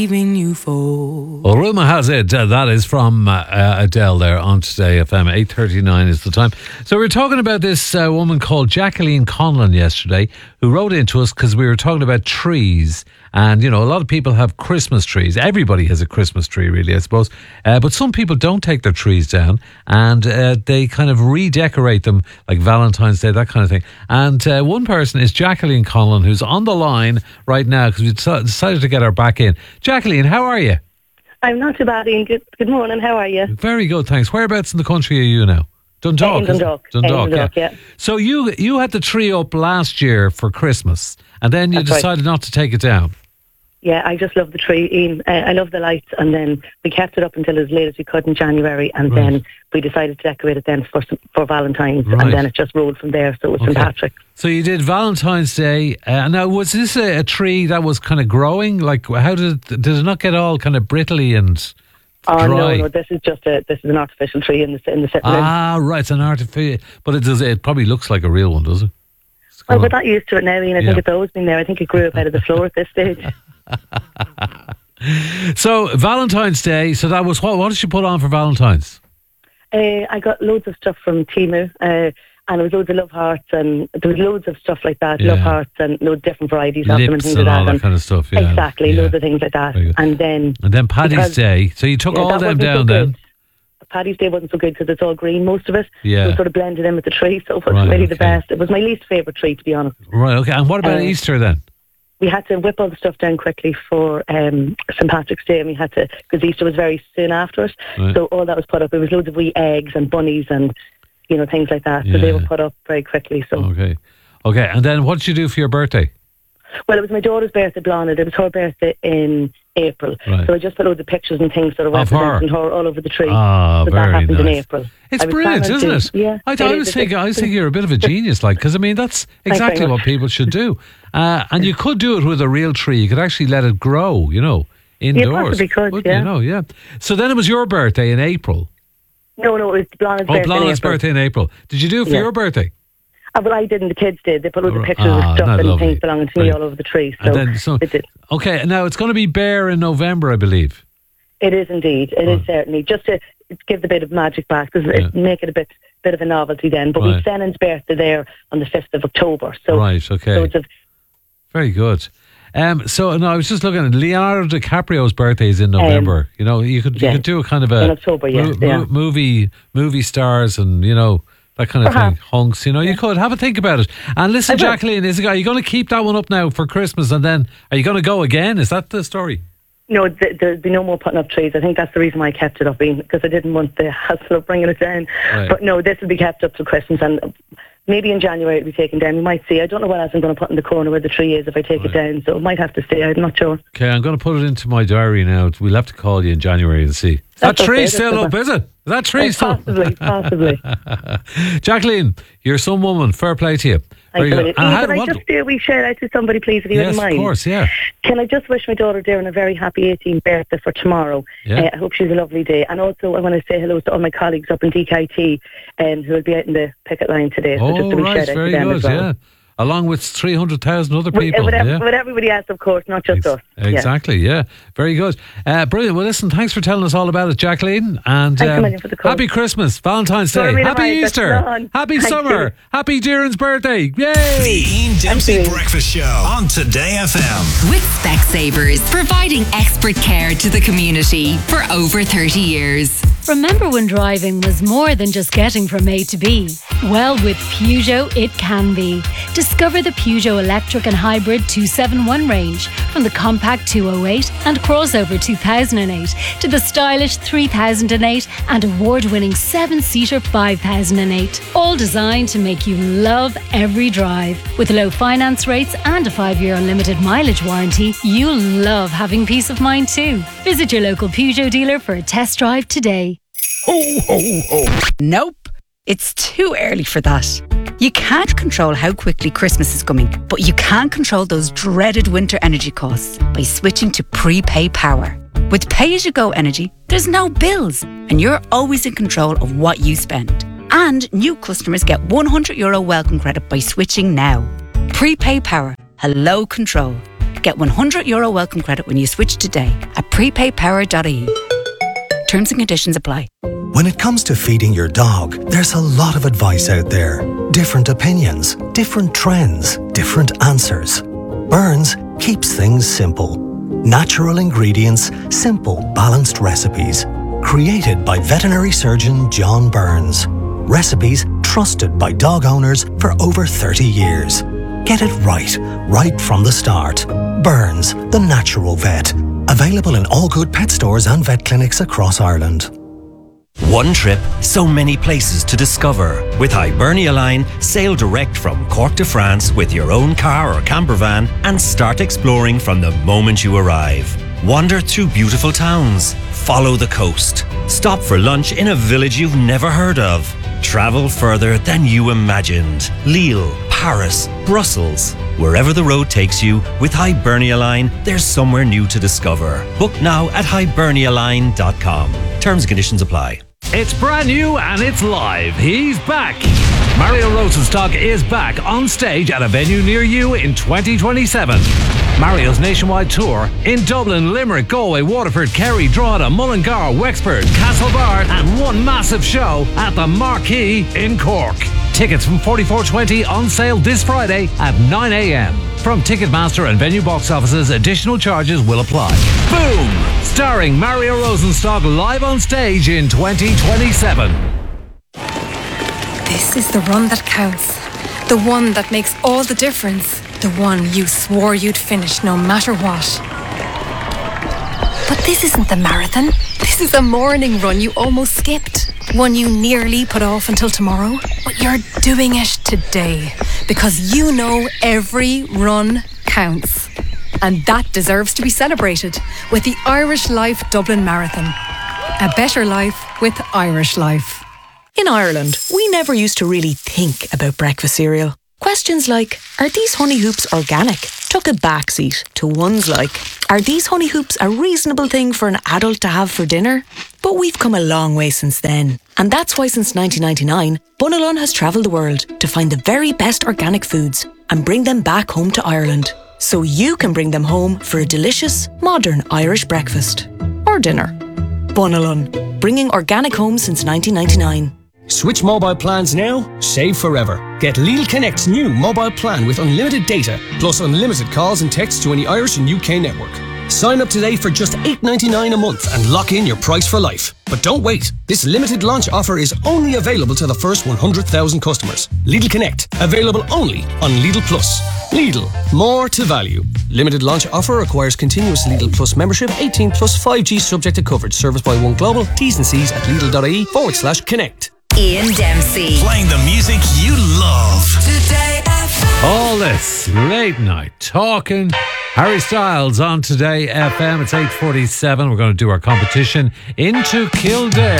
leaving you for. Well, rumour has it that is from Adele there on Today FM. 8:39 is the time. So we were talking about this woman called Jacqueline Conlon yesterday, who wrote into us because we were talking about trees. And, you know, a lot of people have Christmas trees. Everybody has a Christmas tree, really, I suppose. But some people don't take their trees down and they kind of redecorate them, like Valentine's Day, that kind of thing. And one person is Jacqueline Conlon, who's on the line right now because we decided to get her back in. Jacqueline, how are you? I'm not too bad, Ian. Good morning. How are you? Very good, thanks. Whereabouts in the country are you now? Dundalk. Dundalk, yeah. So you had the tree up last year for Christmas, and then you decided not to take it down. Yeah, I just love the tree, Ian. I love the lights, and then we kept it up until as late as we could in January, and then we decided to decorate it then for Valentine's, and then it just rolled from there, so it was St. Patrick's. So you did Valentine's Day. Now, was this a tree that was kind of growing? Like, how did it not get all kind of brittly and dry? Oh, no, this is an artificial tree in the sitting room. Ah, right, it's an artificial, but it probably looks like a real one, does it? Well, we're not used to it now, Ian. I think it's always been there. I think it grew up out of the floor at this stage. So Valentine's Day. So that was what did you put on for Valentine's? I got loads of stuff from Temu, and it was loads of love hearts, and there was loads of stuff like that, love hearts, and loads of different varieties of them and things and like all that kind of stuff. Yeah. Exactly, loads of things like that, and then Paddy's Day. So you took all them down then. Paddy's Day wasn't so good because it's all green, most of it. Yeah. It was sort of blended in with the tree, so it wasn't really the best. It was my least favourite tree, to be honest. Right. Okay. And what about Easter then? We had to whip all the stuff down quickly for St. Patrick's Day, and we had to, because Easter was very soon after it, so all that was put up. It was loads of wee eggs and bunnies and, you know, things like that. So they were put up very quickly. So Okay. And then what did you do for your birthday? Well, it was my daughter's birthday, Blonde. It was her birthday in April. Right. So I just put loads of pictures and things sort of representing her all over the tree. Ah, so very that happened nice. in April. It's brilliant, isn't it? Yeah. I was thinking you're a bit of a genius, like, because I mean that's exactly what people should do. And you could do it with a real tree. You could actually let it grow, you know, indoors. Yeah, possibly could, yeah. You know, So then it was your birthday in April. No, it was Blonde's birthday. Blonde's birthday in April. Did you do it for your birthday? Well, I didn't. The kids did. They put all the pictures of stuff and things belonging to me all over the tree. So they did. Okay, now it's going to be bare in November, I believe. It is indeed. It is certainly. Just to give the bit of magic back, make it a bit of a novelty then. But we've Senan's birthday there on the 5th of October. So, right, okay. So very good. So no, I was just looking at Leonardo DiCaprio's birthday is in November. You know, you could do a kind of a in October, movie stars and, you know, that kind of thing. Hunks, you know, you could have a think about it. And listen, Jacqueline, are you going to keep that one up now for Christmas, and then are you going to go again? Is that the story? No, there'll be no more putting up trees. I think that's the reason why I kept it up, because I didn't want the hassle of bringing it down. Right. But no, this will be kept up till Christmas, and maybe in January it'll be taken down. We might see. I don't know what else I'm going to put in the corner where the tree is if I take it down, so it might have to stay. I'm not sure. Okay, I'm going to put it into my diary now. We'll have to call you in January and see. That tree's still up, is it? That tree's still up? Possibly. Jacqueline, you're some woman. Fair play to you. Can I just do a wee shout out to somebody, please, if you wouldn't mind? Yes, of course, yeah. Can I just wish my daughter Darren a very happy 18th birthday for tomorrow? I hope she's a lovely day. And also I want to say hello to all my colleagues up in DKT who will be out in the picket line today. So just a wee shout out to them as well. Along with 300,000 other people. With everybody else, of course, not just us. Exactly, yeah. Very good. Brilliant. Well, listen, thanks for telling us all about it, Jacqueline. And thanks a million for the call. Happy Christmas, Valentine's Day, Happy Easter, Happy Summer, Happy Darren's birthday. Yay! The Ian Dempsey Breakfast Show on Today FM. With Specsavers, providing expert care to the community for over 30 years. Remember when driving was more than just getting from A to B? Well, with Peugeot, it can be. Discover the Peugeot Electric and Hybrid 271 range, from the compact 208 and crossover 2008 to the stylish 3008 and award-winning 7-seater 5008. All designed to make you love every drive. With low finance rates and a 5-year unlimited mileage warranty, you'll love having peace of mind too. Visit your local Peugeot dealer for a test drive today. Ho, ho, ho. Nope, it's too early for that. You can't control how quickly Christmas is coming, but you can control those dreaded winter energy costs by switching to Prepay Power. With pay-as-you-go energy, there's no bills, and you're always in control of what you spend. And new customers get €100 welcome credit by switching now. Prepay Power. Hello, control. Get €100 welcome credit when you switch today at prepaypower.ie. Terms and conditions apply. When it comes to feeding your dog, there's a lot of advice out there. Different opinions, different trends, different answers. Burns keeps things simple. Natural ingredients, simple, balanced recipes. Created by veterinary surgeon John Burns. Recipes trusted by dog owners for over 30 years. Get it right from the start. Burns, the natural vet. Available in all good pet stores and vet clinics across Ireland. One trip, so many places to discover. With Hibernia Line, sail direct from Cork to France with your own car or camper van and start exploring from the moment you arrive. Wander through beautiful towns. Follow the coast. Stop for lunch in a village you've never heard of. Travel further than you imagined. Lille, Paris, Brussels. Wherever the road takes you, with Hibernia Line, there's somewhere new to discover. Book now at hibernialine.com. Terms and conditions apply. It's brand new and it's live. He's back. Mario Rosenstock is back on stage at a venue near you in 2027. Mario's nationwide tour in Dublin, Limerick, Galway, Waterford, Kerry, Drogheda, Mullingar, Wexford, Castlebar, and one massive show at the Marquee in Cork. Tickets from $44.20 on sale this Friday at 9 a.m. From Ticketmaster and venue box offices, additional charges will apply. Boom! Starring Mario Rosenstock live on stage in 2027. This is the run that counts. The one that makes all the difference. The one you swore you'd finish no matter what. But this isn't the marathon. This is a morning run you almost skipped. One you nearly put off until tomorrow. But you're doing it today. Because you know every run counts. And that deserves to be celebrated with the Irish Life Dublin Marathon. A better life with Irish Life. In Ireland, we never used to really think about breakfast cereal. Questions like, are these honey hoops organic? Took a backseat to ones like, are these honey hoops a reasonable thing for an adult to have for dinner? But we've come a long way since then. And that's why since 1999, Bunalun has travelled the world to find the very best organic foods and bring them back home to Ireland. So you can bring them home for a delicious, modern Irish breakfast. Or dinner. Bunalun, bringing organic home since 1999. Switch mobile plans now, save forever. Get Lidl Connect's new mobile plan with unlimited data, plus unlimited calls and texts to any Irish and UK network. Sign up today for just $8.99 a month and lock in your price for life. But don't wait. This limited launch offer is only available to the first 100,000 customers. Lidl Connect, available only on Lidl Plus. Lidl, more to value. Limited launch offer requires continuous Lidl Plus membership, 18 plus 5G subject to coverage. Service by One Global. T's and C's at Lidl.ie/connect. Ian Dempsey. Playing the music you love. Today FM. All this late night talking. Harry Styles on Today FM. It's 8:47. We're going to do our competition into Kildare.